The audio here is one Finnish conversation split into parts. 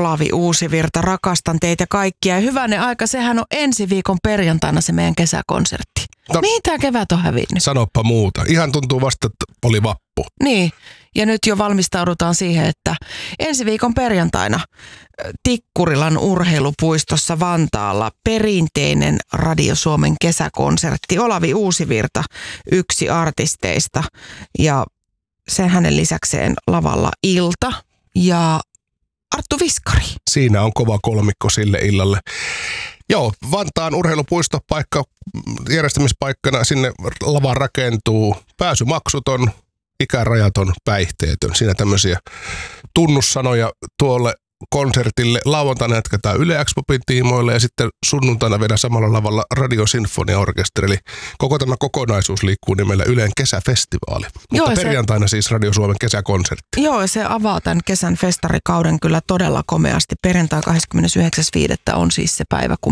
Olavi Uusivirta. Rakastan teitä kaikkia. Ja hyvänen aika, sehän on ensi viikon perjantaina se meidän kesäkonsertti. No, mihin tämä kevät on hävinnyt? Sanoppa muuta. Ihan tuntuu vasta, että oli vappu. Niin, ja nyt jo valmistaudutaan siihen, että ensi viikon perjantaina Tikkurilan urheilupuistossa Vantaalla perinteinen Radio Suomen kesäkonsertti. Olavi Uusivirta, yksi artisteista, ja sen hänen lisäkseen lavalla Ilta ja Arttu Viskari. Siinä on kova kolmikko sille illalle. Joo, Vantaan urheilupuistopaikka järjestämispaikkana, sinne lava rakentuu, pääsy maksuton, ikärajaton, päihteetön. Siinä tämmöisiä tunnussanoja tuolle konsertille. Lauantaina jatketaan Yle Expopin tiimoille ja sitten sunnuntaina vielä samalla lavalla Radio Sinfonia-orkesteri. Eli koko tämä kokonaisuus liikkuu nimellä Ylen kesäfestivaali. Mutta perjantaina siis Radio Suomen kesäkonsertti. Joo, se avaa tämän kesän festarikauden kyllä todella komeasti. Perjantai 29.5. on siis se päivä, kun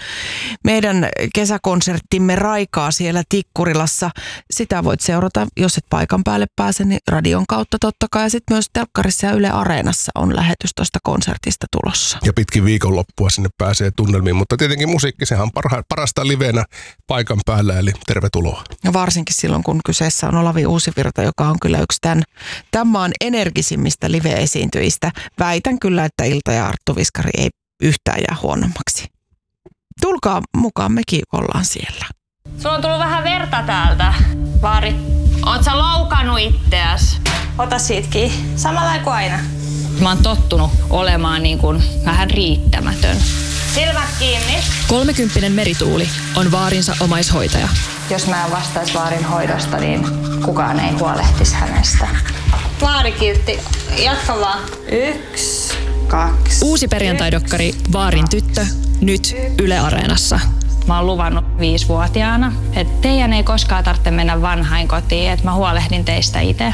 meidän kesäkonserttimme raikaa siellä Tikkurilassa. Sitä voit seurata, jos et paikan päälle pääse, niin radion kautta totta kai. Ja sitten myös telkkarissa ja Yle Areenassa on lähetys tuosta konsertista tulossa. Ja pitkin viikonloppua sinne pääsee tunnelmiin, mutta tietenkin musiikki, sehän on parasta livenä paikan päällä, eli tervetuloa. Ja varsinkin silloin, kun kyseessä on Olavi Uusivirta, joka on kyllä yksi tämän maan energisimmistä live-esiintyjistä. Väitän kyllä, että Ilta ja Arttu Viskari ei yhtään jää huonommaksi. Tulkaa mukaan, mekin ollaan siellä. Sulla on tullut vähän verta täältä, Vaari. Oot sä loukannut itteäs? Ota siitäkin. Samalla kuin aina. Mä oon tottunut olemaan niin kuin vähän riittämätön. Silmät kiinni. 30 Merituuli on vaarinsa omaishoitaja. Jos mä en vastaisi Vaarin hoidosta, niin kukaan ei huolehtisi hänestä. Vaari kiltti, jatka vaan. 1, 2. Uusi perjantaidokkari Vaarin tyttö, nyt Yle Areenassa. Mä oon luvannut 5-vuotiaana, että teidän ei koskaan tarvitse mennä vanhainkotiin, että mä huolehdin teistä itse.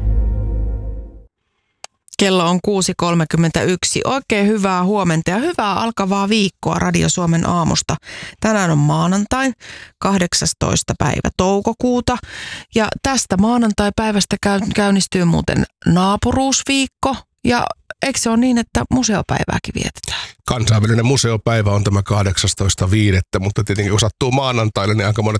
Kello on 6.31. Oikein hyvää huomenta ja hyvää alkavaa viikkoa Radio Suomen aamusta. Tänään on maanantai, 18. päivä toukokuuta. Ja tästä maanantai-päivästä käynnistyy muuten naapuruusviikko. Ja eikö se ole niin, että museopäivääkin vietetään? Kansainvälinen museopäivä on tämä 18.5., mutta tietenkin kun sattuu maanantaille, niin aika monet